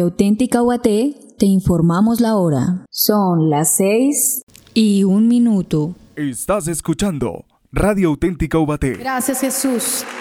Auténtica Ubaté, te informamos la hora. Son las 6:01. Estás escuchando Radio Auténtica Ubaté. Gracias, Jesús.